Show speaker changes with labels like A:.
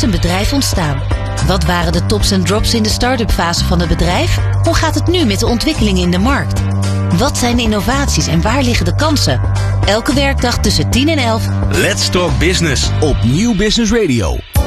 A: een bedrijf ontstaan? Wat waren de tops en drops in de start-up fase van het bedrijf? Hoe gaat het nu met de ontwikkelingen in de markt? Wat zijn de innovaties en waar liggen de kansen? Elke werkdag tussen 10 en 11.
B: Let's Talk Business
C: op Nieuw Business Radio.